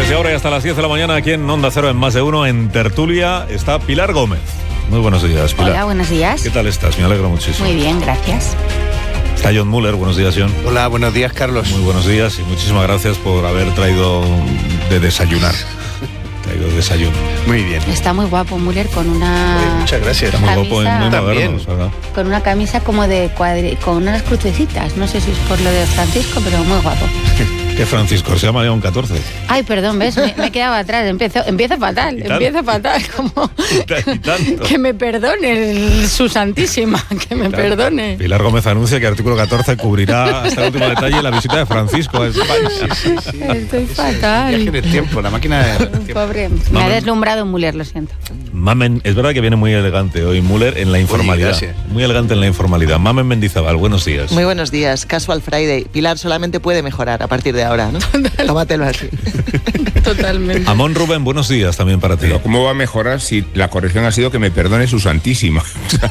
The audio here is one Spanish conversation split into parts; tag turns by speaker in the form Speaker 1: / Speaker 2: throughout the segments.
Speaker 1: Desde ahora y hasta las 10 de la mañana aquí en Onda Cero en Más de Uno, en Tertulia, está Pilar Gómez. Muy buenos días, Pilar.
Speaker 2: Hola, buenos días.
Speaker 1: ¿Qué tal estás? Me alegro muchísimo.
Speaker 2: Muy bien, gracias.
Speaker 1: Está John Muller. Buenos días, John.
Speaker 3: Hola, buenos días, Carlos.
Speaker 1: Muy buenos días y muchísimas gracias por haber traído de desayunar. Traído desayuno.
Speaker 3: Muy bien.
Speaker 2: Está muy guapo Müller con una...
Speaker 3: Muchas gracias.
Speaker 1: Está muy guapo y muy moderno, ¿verdad?
Speaker 2: Con una camisa como de con unas crucecitas. No sé si es por lo de Francisco, pero muy guapo.
Speaker 1: ¿Qué Francisco? Se llama León 14.
Speaker 2: Ay, perdón, ¿ves? Me quedaba atrás. Empieza fatal. Como...
Speaker 1: Y tanto.
Speaker 2: Que me perdone su Santísima, que me perdone.
Speaker 1: Pilar Gómez anuncia que el artículo 14 cubrirá hasta el último detalle la visita de Francisco a España.
Speaker 3: Sí.
Speaker 2: Estoy fatal.
Speaker 3: Viaje del tiempo, la máquina del tiempo.
Speaker 2: Pobre, me ha deslumbrado Müller, lo siento.
Speaker 1: Mamen, es verdad que viene muy elegante hoy Müller en la informalidad.
Speaker 3: Oye, gracias.
Speaker 1: Muy elegante en la informalidad. Mamen Mendizábal, buenos días.
Speaker 4: Muy buenos días. Casual Friday. Pilar solamente puede mejorar a partir de ahora, ¿no? Tómatelo así.
Speaker 2: Totalmente.
Speaker 1: Amón Rubén, buenos días también para ti.
Speaker 5: Pero ¿cómo va a mejorar si la corrección ha sido que me perdone su Santísima?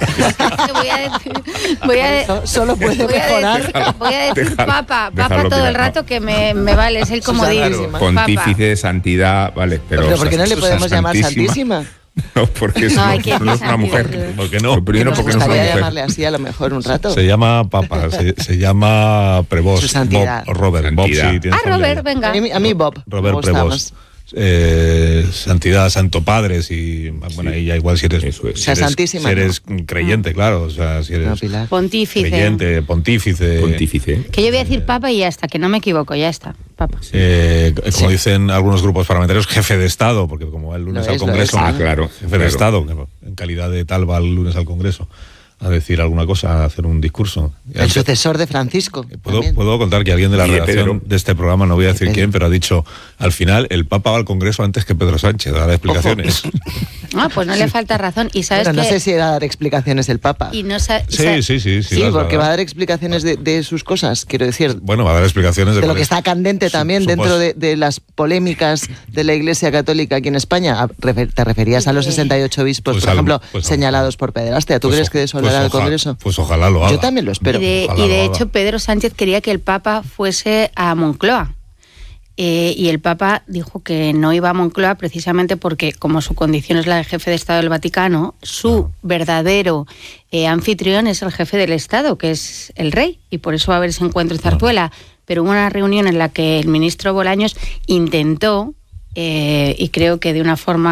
Speaker 4: Solo puede mejorar.
Speaker 2: Voy a decir papa
Speaker 5: déjalo,
Speaker 2: todo el
Speaker 5: Pilar,
Speaker 2: rato que me vale, es el comodín.
Speaker 4: Susana,
Speaker 5: Pontífice de santidad, vale,
Speaker 4: Pero ¿por qué no le podemos llamar Santísima?
Speaker 5: No, porque
Speaker 2: No, hay que
Speaker 5: no es una
Speaker 2: decir
Speaker 5: mujer.
Speaker 2: santidad.
Speaker 1: ¿Por qué no?
Speaker 5: Primero,
Speaker 4: Nos
Speaker 5: porque no es una
Speaker 4: gustaría
Speaker 5: mujer.
Speaker 4: llamarle así a lo mejor un rato.
Speaker 1: Se llama Papa, se llama Prevost.
Speaker 4: Su santidad.
Speaker 1: Bob, Robert. Bob,
Speaker 5: Santidad.
Speaker 1: sí, tienes
Speaker 2: Robert,
Speaker 1: familia.
Speaker 2: venga.
Speaker 4: A mí Bob.
Speaker 1: Robert
Speaker 4: me gusta
Speaker 1: Prevost. Santidad, Santo Padre, si, bueno, ahí ya igual si eres,
Speaker 5: Eso es.
Speaker 1: si
Speaker 4: O sea,
Speaker 1: eres,
Speaker 4: santísima,
Speaker 1: si eres creyente, claro, o sea, si
Speaker 4: No,
Speaker 1: eres
Speaker 4: Pilar.
Speaker 2: Pontífice.
Speaker 1: creyente, pontífice,
Speaker 5: Pontífice.
Speaker 2: Que yo voy a decir papa y ya está, que no me equivoco, ya está. Papa.
Speaker 1: como dicen algunos grupos parlamentarios, jefe de Estado, porque como va el lunes
Speaker 4: Lo
Speaker 1: al
Speaker 4: es,
Speaker 1: Congreso,
Speaker 4: lo es.
Speaker 5: Ah, claro.
Speaker 1: jefe de
Speaker 5: claro.
Speaker 1: Estado, que en calidad de tal va el lunes al Congreso a decir alguna cosa, a hacer un discurso.
Speaker 4: El sucesor de Francisco. también.
Speaker 1: Puedo contar que alguien de la
Speaker 5: Y de
Speaker 1: redacción
Speaker 5: Pedro.
Speaker 1: de este programa, no voy a decir
Speaker 4: Pedro.
Speaker 1: quién, pero ha dicho, al final el Papa va al Congreso antes que Pedro Sánchez, a dar explicaciones.
Speaker 2: Ah, pues no le falta razón. Y sabes
Speaker 4: Bueno, no
Speaker 2: que...
Speaker 4: sé si va a dar explicaciones el Papa.
Speaker 2: Y no
Speaker 1: Sí.
Speaker 4: Sí,
Speaker 1: las
Speaker 4: porque
Speaker 1: dar.
Speaker 4: va a dar explicaciones de sus cosas, quiero decir.
Speaker 1: Bueno, va a dar explicaciones
Speaker 4: De lo
Speaker 1: por
Speaker 4: que está candente también dentro de las polémicas de la Iglesia Católica aquí en España. Te referías a los 68 obispos,
Speaker 1: Pues
Speaker 4: por ejemplo,
Speaker 1: pues
Speaker 4: señalados por pederastia. ¿Tú crees que de eso hablará el Congreso?
Speaker 1: Pues ojalá lo haga.
Speaker 4: Yo también lo espero.
Speaker 1: Ojalá
Speaker 2: Y de
Speaker 1: lo
Speaker 2: hecho,
Speaker 1: haga.
Speaker 2: Pedro Sánchez quería que el Papa fuese a Moncloa. Y el Papa dijo que no iba a Moncloa precisamente porque, como su condición es la de jefe de Estado del Vaticano, su verdadero anfitrión es el jefe del Estado, que es el rey, y por eso va a haber ese encuentro en Zarzuela. Pero hubo una reunión en la que el ministro Bolaños intentó, y creo que de una forma